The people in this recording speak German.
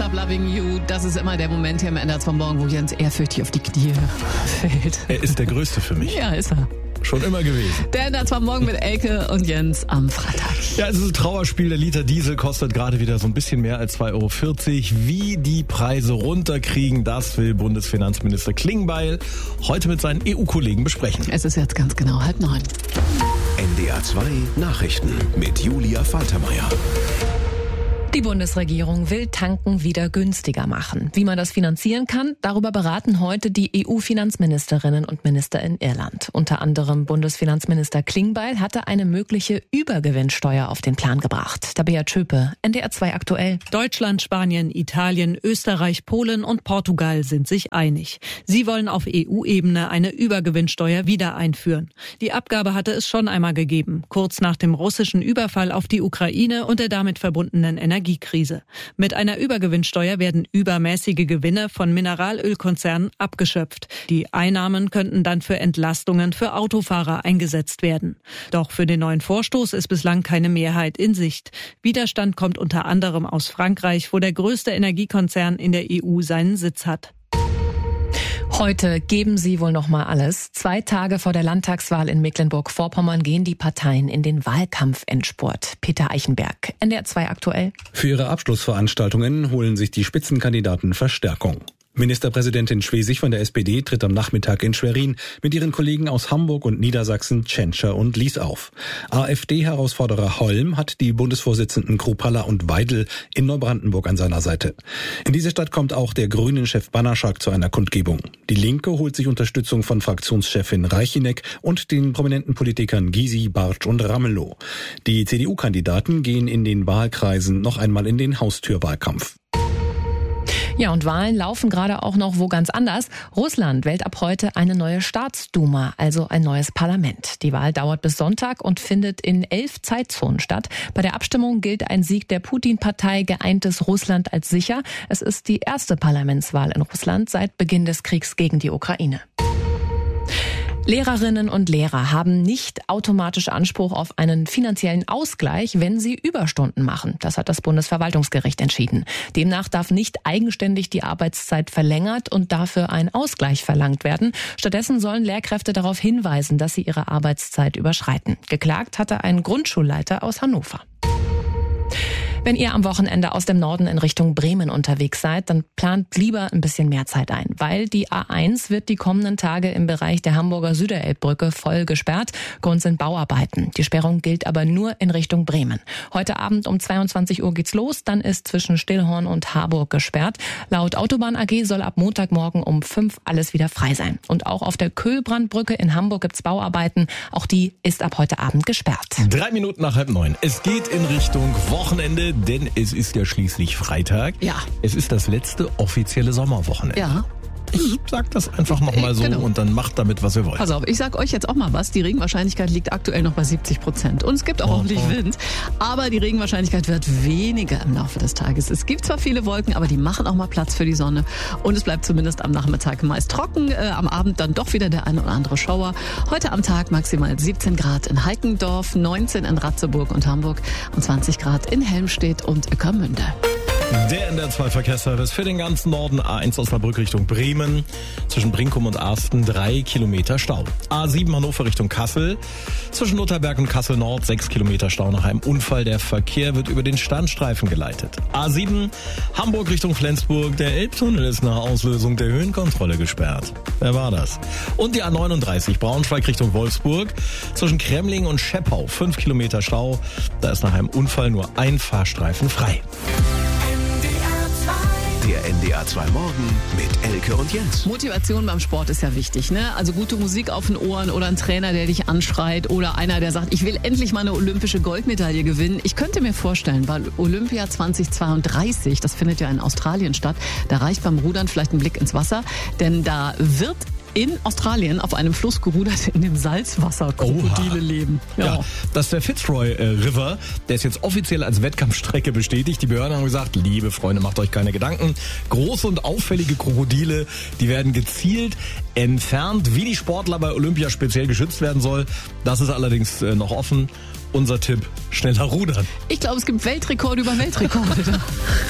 Stop Loving You. Das ist immer der Moment hier am Ende vom Morgen, wo Jens ehrfürchtig auf die Knie fällt. Er ist der Größte für mich. Ja, ist er. Schon immer gewesen. Der Ende vom Morgen mit Elke und Jens am Freitag. Ja, es ist ein Trauerspiel. Der Liter Diesel kostet gerade wieder so ein bisschen mehr als 2,40 Euro. Wie die Preise runterkriegen, das will Bundesfinanzminister Klingbeil heute mit seinen EU-Kollegen besprechen. Es ist jetzt ganz genau 8:30. NDR 2 Nachrichten mit Julia Faltermeier. Die Bundesregierung will Tanken wieder günstiger machen. Wie man das finanzieren kann, darüber beraten heute die EU-Finanzministerinnen und Minister in Irland. Unter anderem Bundesfinanzminister Klingbeil hatte eine mögliche Übergewinnsteuer auf den Plan gebracht. Tabea Tschöpe, NDR 2 aktuell. Deutschland, Spanien, Italien, Österreich, Polen und Portugal sind sich einig. Sie wollen auf EU-Ebene eine Übergewinnsteuer wieder einführen. Die Abgabe hatte es schon einmal gegeben, kurz nach dem russischen Überfall auf die Ukraine und der damit verbundenen Energiekrise. Mit einer Übergewinnsteuer werden übermäßige Gewinne von Mineralölkonzernen abgeschöpft. Die Einnahmen könnten dann für Entlastungen für Autofahrer eingesetzt werden. Doch für den neuen Vorstoß ist bislang keine Mehrheit in Sicht. Widerstand kommt unter anderem aus Frankreich, wo der größte Energiekonzern in der EU seinen Sitz hat. Heute geben sie wohl noch mal alles. 2 Tage vor der Landtagswahl in Mecklenburg-Vorpommern gehen die Parteien in den Wahlkampfendspurt. Peter Eichenberg, NDR 2 aktuell. Für ihre Abschlussveranstaltungen holen sich die Spitzenkandidaten Verstärkung. Ministerpräsidentin Schwesig von der SPD tritt am Nachmittag in Schwerin mit ihren Kollegen aus Hamburg und Niedersachsen, Tschentscher und Lies auf. AfD-Herausforderer Holm hat die Bundesvorsitzenden Kruppalla und Weidel in Neubrandenburg an seiner Seite. In diese Stadt kommt auch der Grünen-Chef Banaschak zu einer Kundgebung. Die Linke holt sich Unterstützung von Fraktionschefin Reichinek und den prominenten Politikern Gysi, Bartsch und Ramelow. Die CDU-Kandidaten gehen in den Wahlkreisen noch einmal in den Haustürwahlkampf. Ja, und Wahlen laufen gerade auch noch wo ganz anders. Russland wählt ab heute eine neue Staatsduma, also ein neues Parlament. Die Wahl dauert bis Sonntag und findet in 11 Zeitzonen statt. Bei der Abstimmung gilt ein Sieg der Putin-Partei Geeintes Russland als sicher. Es ist die erste Parlamentswahl in Russland seit Beginn des Kriegs gegen die Ukraine. Lehrerinnen und Lehrer haben nicht automatisch Anspruch auf einen finanziellen Ausgleich, wenn sie Überstunden machen. Das hat das Bundesverwaltungsgericht entschieden. Demnach darf nicht eigenständig die Arbeitszeit verlängert und dafür ein Ausgleich verlangt werden. Stattdessen sollen Lehrkräfte darauf hinweisen, dass sie ihre Arbeitszeit überschreiten. Geklagt hatte ein Grundschulleiter aus Hannover. Wenn ihr am Wochenende aus dem Norden in Richtung Bremen unterwegs seid, dann plant lieber ein bisschen mehr Zeit ein, weil die A1 wird die kommenden Tage im Bereich der Hamburger Süderelbbrücke voll gesperrt. Grund sind Bauarbeiten. Die Sperrung gilt aber nur in Richtung Bremen. Heute Abend um 22 Uhr geht's los, dann ist zwischen Stillhorn und Harburg gesperrt. Laut Autobahn AG soll ab Montagmorgen um 5 alles wieder frei sein. Und auch auf der Köhlbrandbrücke in Hamburg gibt's Bauarbeiten. Auch die ist ab heute Abend gesperrt. 3 Minuten nach 8:30. Es geht in Richtung Wochenende, denn es ist ja schließlich Freitag. Ja. Es ist das letzte offizielle Sommerwochenende. Ja. Ich sag das einfach nochmal so Genau. und dann macht damit, was ihr wollt. Pass auf, ich sag euch jetzt auch mal was. Die Regenwahrscheinlichkeit liegt aktuell noch bei 70%. Und es gibt auch ordentlich Wind. Aber die Regenwahrscheinlichkeit wird weniger im Laufe des Tages. Es gibt zwar viele Wolken, aber die machen auch mal Platz für die Sonne. Und es bleibt zumindest am Nachmittag meist trocken. Am Abend dann doch wieder der eine oder andere Schauer. Heute am Tag maximal 17 Grad in Heikendorf, 19 in Ratzeburg und Hamburg und 20 Grad in Helmstedt und Ueckermünde. Der NDR 2 Verkehrsservice für den ganzen Norden. A1 Osnabrück Richtung Bremen. Zwischen Brinkum und Arsten 3 Kilometer Stau. A7 Hannover Richtung Kassel. Zwischen Lutherberg und Kassel Nord 6 Kilometer Stau nach einem Unfall. Der Verkehr wird über den Standstreifen geleitet. A7 Hamburg Richtung Flensburg. Der Elbtunnel ist nach Auslösung der Höhenkontrolle gesperrt. Wer war das? Und die A39 Braunschweig Richtung Wolfsburg. Zwischen Kremling und Scheppau 5 Kilometer Stau. Da ist nach einem Unfall nur ein Fahrstreifen frei. Der NDR 2 Morgen mit Elke und Jens. Motivation beim Sport ist ja wichtig, ne? Also gute Musik auf den Ohren oder ein Trainer, der dich anschreit oder einer, der sagt, ich will endlich mal eine olympische Goldmedaille gewinnen. Ich könnte mir vorstellen, bei Olympia 2032, das findet ja in Australien statt, da reicht beim Rudern vielleicht ein Blick ins Wasser, denn da wird in Australien auf einem Fluss gerudert, in dem Salzwasser Krokodile leben. Ja, das ist der Fitzroy River. Der ist jetzt offiziell als Wettkampfstrecke bestätigt. Die Behörden haben gesagt, liebe Freunde, macht euch keine Gedanken. Große und auffällige Krokodile, die werden gezielt entfernt. Wie die Sportler bei Olympia speziell geschützt werden soll, das ist allerdings noch offen. Unser Tipp, schneller rudern. Ich glaube, es gibt Weltrekorde über Weltrekorde.